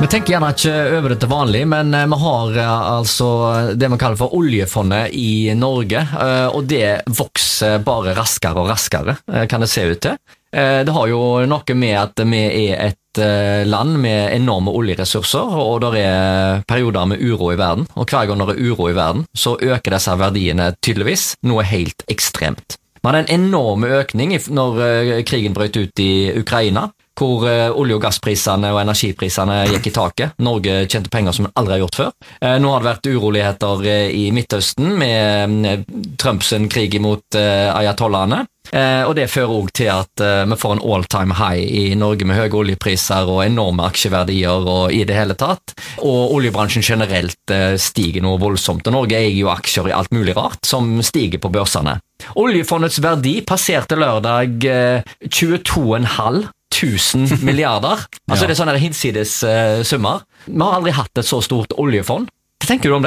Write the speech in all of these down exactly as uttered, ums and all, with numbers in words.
Vi tenker gjerne ikke over det til vanlig, men vi har altså det vi kaller for oljefondet i Norge, og det vokser bare raskere og raskere, kan det se ut til. Det har jo noe med at vi er et land med enorme oljeressurser, og det er perioder med uro i verden, og hver gang det er uro i verden, så øker disse verdiene tydeligvis noe helt ekstremt. Man har en enorm økning når krigen brøt ut i Ukraina, hvor olje- og gassprisene og energiprisene gikk i taket. Norge tjente penger som man aldri har gjort før. Nå har det vært uroligheter i Midtøsten med Trumps krig mot ayatollahene, og det fører også til at vi får en all-time high i Norge med høye oljepriser og enorme aksjeverdier og i det hele tatt. Og oljebransjen generelt stiger noe voldsomt, og Norge eier jo aksjer i alt mulig rart som stiger på børsene. Oljefondets verdi passerte lørdag tjueto komma fem tusen milliarder. Altså ja. Det er sånne hinsides uh, summer. Vi har aldri hatt et så stort oljefond. Hva tenker du om det?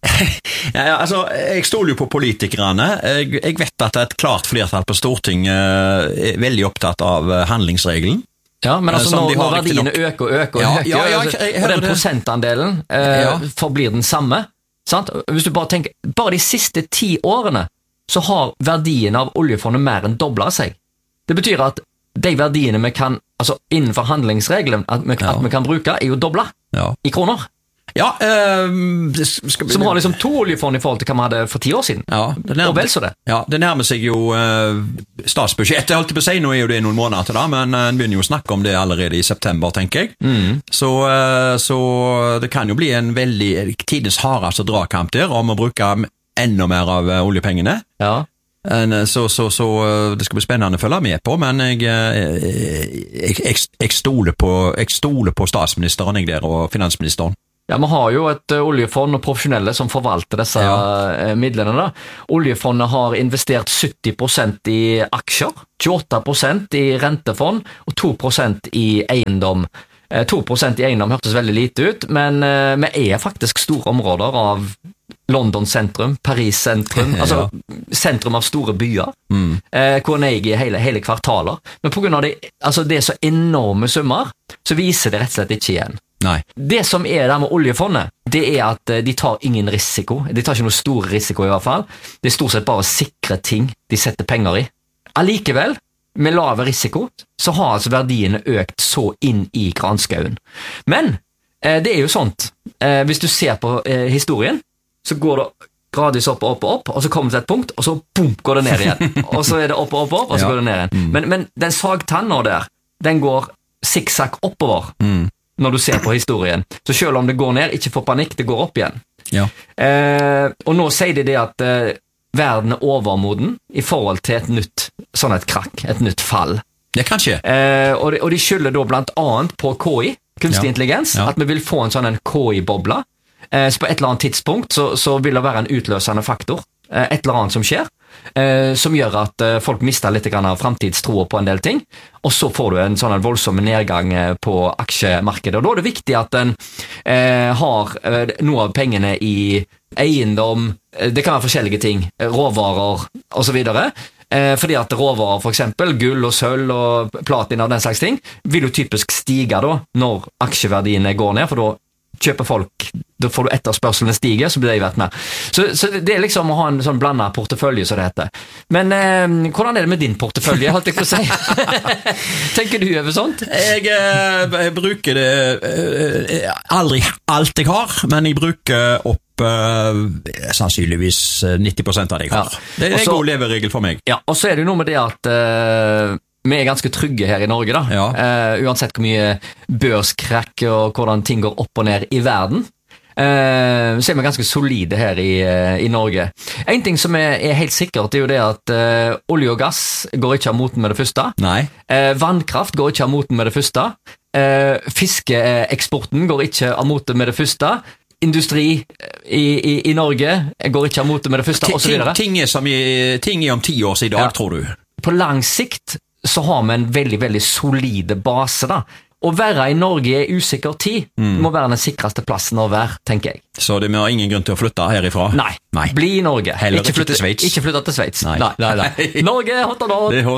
ja, altså, jeg stoler jo på politikerne. Jeg, jeg vet at et klart flertall på Stortinget er veldig opptatt av handlingsregelen. Ja, men altså når, når verdiene nok... øker og øker og ja, øker, ja, ja, altså, jeg, jeg, og den det. prosentandelen uh, ja. forblir den samme. Sant? Hvis du bare tenker, bare de siste ti årene så har verdien av oljefondet mer enn doblet seg. Det betyr at de verdiene vi kan, altså innenfor handlingsregelen, at vi, ja. at vi kan bruke, er jo doblet ja. i kroner. Ja, øh, det skal bli... Som har liksom to oljefond i forhold til hva vi hadde for ti år siden. Ja, det nærmer, og vel så det. Ja, det nærmer seg jo øh, statsbudsjettet, jeg holdt på å si, nå er jo det noen måneder til da, men en begynner jo å snakke om det allerede i september, tenker jeg. Mm. Så, øh, så det kan jo bli en veldig tidens hardeste dragkamp der, om å bruke enda mer av oljepengene. Ja. Så, så, så det skal bli spennende å følge med på, men jeg, jeg, jeg, jeg, stoler, på, jeg stoler på statsministeren jeg der, og finansministeren. Ja, vi har jo et oljefond og profesjonelle som forvalter disse ja. midlene da. Oljefondet har investert sytti prosent i aksjer, tjueåtte prosent i rentefond og to prosent i eiendom. to prosent i eiendom hørtes veldig lite ut, men vi er faktisk store områder av London sentrum, Paris sentrum, altså ja. sentrum av store byer, mm. eh, hvor en eier hele, hele kvartaler. Men på grunn av det, altså det er så enorme summer, så viser det rett og slett ikke igjen. Nei. Det som er der med oljefondet, det er at de tar ingen risiko. De tar ikke noe stor risiko i hvert fall. Det er stort sett bare sikre ting de setter penger i. Allikevel, med lave risiko, så har altså verdiene økt så inn i granskauen. Men eh, det er jo sånt, eh, hvis du ser på eh, historien, så går det gradvis opp og opp og opp, og så kommer det til et punkt, og så boom, går det ned igjen. Og så er det opp og opp og opp, og så ja. går det ned igjen. Mm. Men, men den sagtanna der, den går sikksakk oppover mm. når du ser på historien. Så selv om det går ned, ikke få panikk, det går opp igjen. Ja. Eh, og nå sier de det at eh, verden er overmoden i forhold til et nytt, sånn et krakk, et nytt fall. Det kan skje. Eh, og, de, og de skylder da blant annet på K I, kunstig ja. intelligens, ja. at vi vil få en sånn en K I-bobla. Så på et eller annet tidspunkt så, så vil det være en utløsende faktor, et eller annet som skjer, som gjør at folk mister litt grann av fremtidstroer på en del ting, og så får du en sånn voldsom nedgang på aksjemarkedet. Og da er det viktig at en eh, har noe av pengene i eiendom, det kan være forskjellige ting, råvarer og så videre, eh, fordi at råvarer, for eksempel gull og sølv og platina og den slags ting, vil jo typisk stige da, når aksjeverdiene går ned, for da kjøper folk, da får du etterspørselene stige, så blir det vært mer. Så, så det er liksom å ha en sånn blandet portefølje, som det heter. Men eh, hvordan er det med din portefølje, holdt jeg på å si? Tenker du over sånt? Jeg, jeg bruker det eh, aldri alt jeg har, men jeg bruker opp eh, sannsynligvis nitti prosent av det jeg har. Ja. Det er Også, en god leveregel for meg. Ja, og så er det jo noe med det at eh, vi er ganske trygge her i Norge da, ja. uh, uansett hvor mye børskrakk og hvordan ting går opp og ned i verden, uh, så er vi ganske solide her i, uh, i Norge. En ting som er, er helt sikkert er jo det at uh, olje og gass går ikke av moten med det første. Nei. Uh, vannkraft går ikke av moten med det første. Uh, fiskeeksporten går ikke av moten med det første. Industri i, i, i Norge går ikke av moten med det første, og så videre. Ting, ting, er som i, ting er om ti år siden i dag, ja. tror du? På lang sikt så har vi en veldig, veldig solide base da. Å være i Norge er usikker tid. Mm. Det må være den sikreste plassen å være, tenker jeg. Så det har ingen grunn til å flytte herifra? Nei, nei. Bli i Norge. Heller ikke flytte til Sveits? Ikke flytte til Sveits. Nei. Nei, nei, nei. Norge, hot og hot.